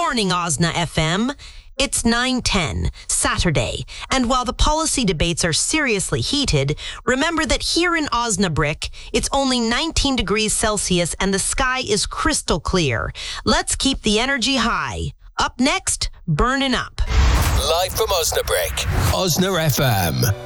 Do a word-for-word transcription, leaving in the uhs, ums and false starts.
morning, Osna F M. It's nine ten, Saturday, and while the policy debates are seriously heated, remember that here in Osnabrick, it's only nineteen degrees Celsius and the sky is crystal clear. Let's keep the energy high. Up next, Burning Up. Live from Osnabrick, Osna F M.